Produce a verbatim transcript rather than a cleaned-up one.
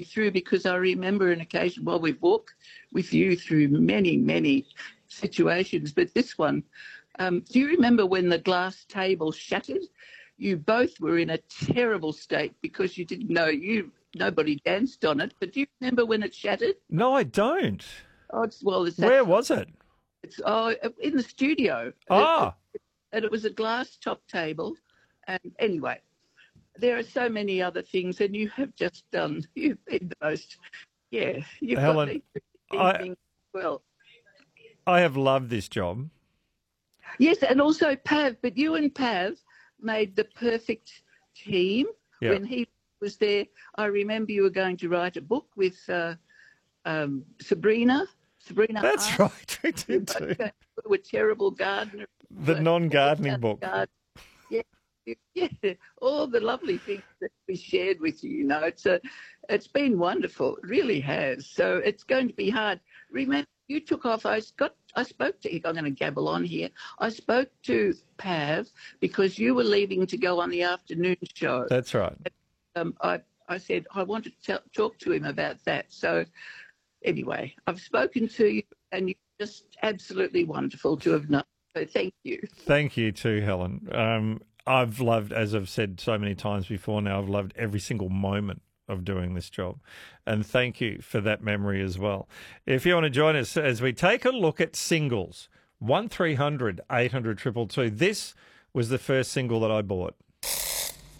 through, because I remember an occasion, well, we've walked with you through many, many situations, but this one, um, do you remember when the glass table shattered? You both were in a terrible state because you didn't know, you nobody danced on it, but do you remember when it shattered? No, I don't. Oh, it's, well, it's Where that, was it? it's oh, in the studio. It- Ah, and it was a glass top table. And anyway, there are so many other things, and you have just done, you've been the most, yeah, you've got Helen, the I, evening well. I have loved this job. Yes, and also Pav, but you and Pav made the perfect team. Yeah. When he was there, I remember you were going to write a book with uh, um, Sabrina. Sabrina That's Hart. right, we You did both too. go- were terrible gardeners. The non-gardening book. Garden. Yeah, yeah, all the lovely things that we shared with you. You know, it's a, it's been wonderful. It really has. So it's going to be hard. Remember, you took off. I got. I spoke to. I'm going to gabble on here. I spoke to Pav because you were leaving to go on the afternoon show. That's right. Um, I I said I wanted to tell, talk to him about that. So anyway, I've spoken to you, and you're just absolutely wonderful to have known. So thank you. Thank you too, Helen. Um, I've loved, as I've said so many times before now, I've loved every single moment of doing this job. And thank you for that memory as well. If you want to join us as we take a look at singles, one three hundred eight hundred two two two. This was the first single that I bought.